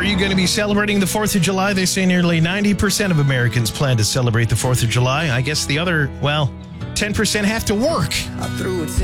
you going to be celebrating the 4th of July? They say nearly 90% of Americans plan to celebrate the 4th of July. I guess the other, 10% have to work. I threw it